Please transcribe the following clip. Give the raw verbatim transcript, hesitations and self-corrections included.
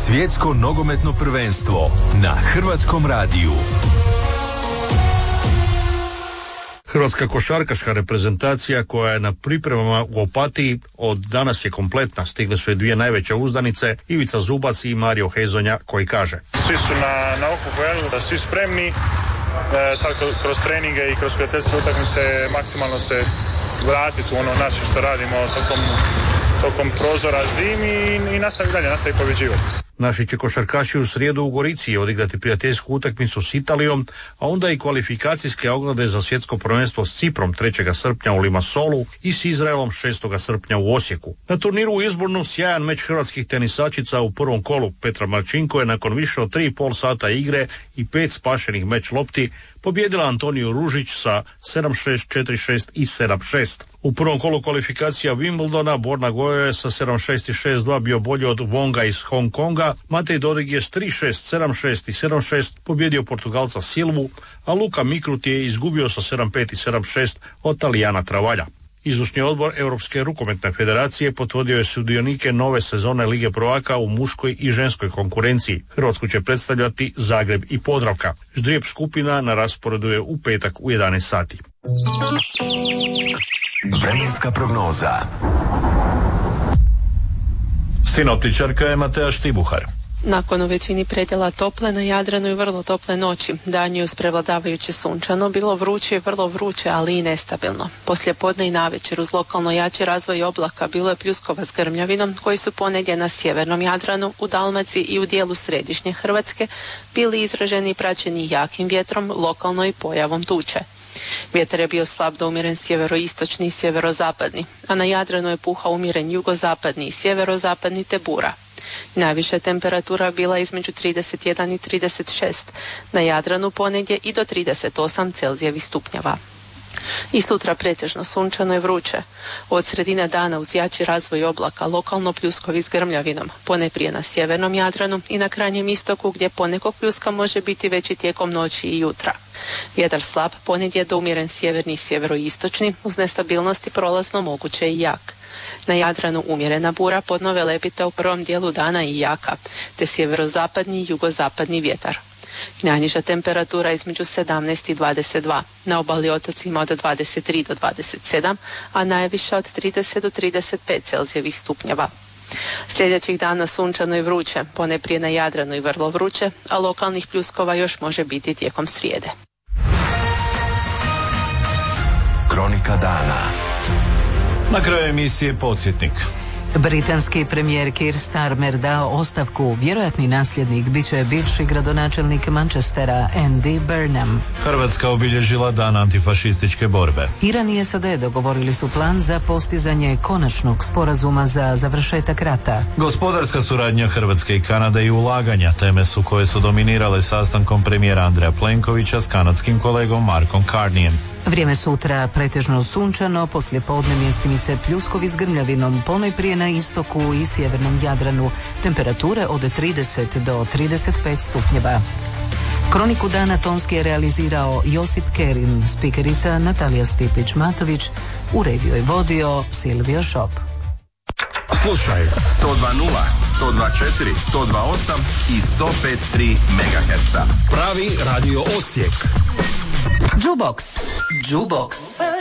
Svjetsko nogometno prvenstvo na Hrvatskom radiju. Hrvatska košarkaška reprezentacija koja je na pripremama u Opatiji od danas je kompletna. Stigle su je dvije najveće uzdanice, Ivica Zubac i Mario Hezonja, koji kaže: Svi su na, na okupu, svi spremni. E, sad kroz treninge i kroz prijateljske utakmice maksimalno se vratiti u ono naše što radimo tokom, tokom prozora zimi i, i nastavi dalje, nastavi pobjeđivati. Naši će košarkaši u srijedu u Gorici odigrati prijateljsku utakmicu s Italijom, a onda i kvalifikacijske oglede za svjetsko prvenstvo s Ciprom trećeg srpnja u Limassolu i s Izraelom šestog srpnja u Osijeku. Na turniru u Izbornu sjajan meč hrvatskih tenisačica u prvom kolu. Petra Marčinko je nakon više od tri i pol sata igre i pet spašenih meč lopti pobjedila Antoniju Ružić sa sedam šest, četiri šest i sedam šest. U prvom kolu kvalifikacija Wimbledona Borna Gojo je sa sedam šest i šest dva bio bolji od Wonga iz Hong Konga. Matej Dodig je s tri šest, sedam šest i sedam šest pobjedio Portugalca Silvu, a Luka Mikrut je izgubio sa sedam pet i sedam šest od Talijana Travalja. Izvršni odbor Europske rukometne federacije potvrdio je sudionike nove sezone Lige prvaka u muškoj i ženskoj konkurenciji. Hrvatsku će predstavljati Zagreb i Podravka. Ždrijeb skupina na rasporedu je u petak u jedanaest sati. Vremenska prognoza. Sinoptičarka je Mateja Štibuhar. Nakon u većini predjela tople, na Jadranu i vrlo tople noći, dan je uz prevladavajuće sunčano, bilo vruće i vrlo vruće, ali i nestabilno. Poslije podne i navečer uz lokalno jači razvoj oblaka bilo je pljuskova s grmljavinom, koji su ponegdje na sjevernom Jadranu, u Dalmaciji i u dijelu središnje Hrvatske bili izraženi i praćeni jakim vjetrom, lokalno i pojavom tuče. Vjetar je bio slab do umjeren sjeveroistočni i sjeverozapadni, a na Jadranu je puhao umjeren jugozapadni i sjeverozapadni te bura. Najviša temperatura bila između trideset jedan i trideset šest, na Jadranu ponegdje i do trideset osam Celzijevih stupnjeva. I sutra pretežno sunčano i vruće. Od sredine dana uz jači razvoj oblaka, lokalno pljuskovi s grmljavinom, ponajprije na sjevernom Jadranu i na krajnjem istoku gdje ponekog pljuska može biti veći tijekom noći i jutra. Vjetar slab, ponegdje do umjeren sjeverni i sjeveroistočni, uz nestabilnosti prolazno moguće i jak. Na Jadranu umjerena bura, podno Velebita u prvom dijelu dana i jaka, te sjeverozapadni i jugozapadni vjetar. Najniža temperatura između sedamnaest i dvadeset dva, na obali otocima od dvadeset tri do dvadeset sedam, a najviša od trideset do trideset pet Celzijevih stupnjeva. Sljedećih dana sunčano i vruće, ponajprije na Jadranu i vrlo vruće, a lokalnih pljuskova još može biti tijekom srijede. Kronika dana. Na kraju emisije podsjetnik. Britanski premijer Keir Starmer dao ostavku. Vjerojatni nasljednik bit će bivši gradonačelnik Manchestera Andy Burnham. Hrvatska obilježila dan antifašističke borbe. Iran i S A D dogovorili su plan za postizanje konačnog sporazuma za završetak rata. Gospodarska suradnja Hrvatske i Kanade i ulaganja teme su koje su dominirale sastankom premijera Andreja Plenkovića s kanadskim kolegom Markom Carneyem. Vrijeme sutra pretežno sunčano, poslije podne mjestimice pljuskovi s grmljavinom, ponajprije na istoku i sjevernom Jadranu, temperature od trideset do trideset pet stupnjeva. Kroniku dana tonski je realizirao Josip Kerin, spikerica Natalija Stipić-Matović, uredio i vodio Silvio Šop. Slušaj sto dva nula, sto dva četiri, sto dva osam i sto pet tri megaherca. Pravi radio Osijek. Jukebox. Jukebox.